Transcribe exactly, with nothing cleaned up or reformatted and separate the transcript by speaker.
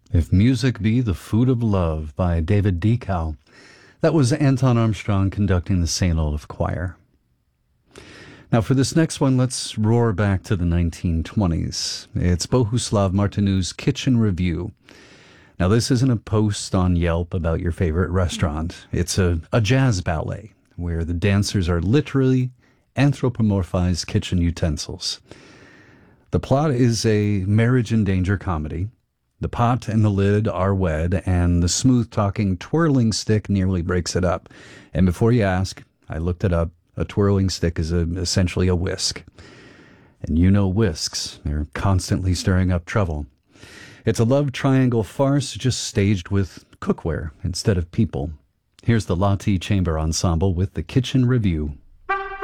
Speaker 1: If Music Be the Food of Love by David Dekow. That was Anton Armstrong conducting the Saint Olaf Choir. Now for this next one, let's roar back to the nineteen twenties. It's Bohuslav Martinu's Kitchen Review. Now this isn't a post on Yelp about your favorite restaurant. It's a, a jazz ballet where the dancers are literally anthropomorphized kitchen utensils. The plot is a marriage in danger comedy. The pot and the lid are wed, and the smooth-talking twirling stick nearly breaks it up. And before you ask, I looked it up. A twirling stick is a, essentially a whisk. And you know whisks. They're constantly stirring up trouble. It's a love triangle farce just staged with cookware instead of people. Here's the Lati Chamber Ensemble with the Kitchen Review.